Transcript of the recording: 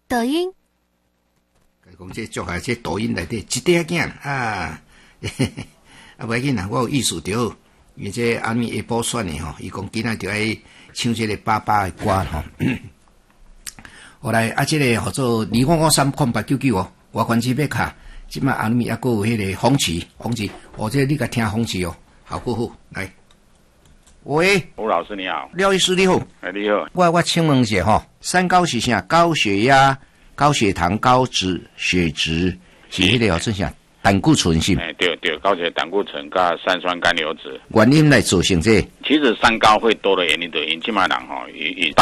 抖音。 讲这做下这抖音内底一块囝啊，啊袂紧啦，我有意思就好。因为这暗暝下晡选的吼，伊讲今仔就爱唱这个爸爸的歌吼。后来啊，这个叫做2553899哦，外观机要卡，即摆暗暝还佫有迄个风池，哦，这你甲听风池哦，效果好。来，喂， 吴老师你好， 廖医师你好， 你好， 我请问一下吼，三高是啥？高血压、高血糖、高血脂，是迄个叫做啥？胆固醇是？ 对，高血胆固醇加三酸甘油酯。 原因来造成这？ 其实三高会多的原因，就是因即卖人吼，伊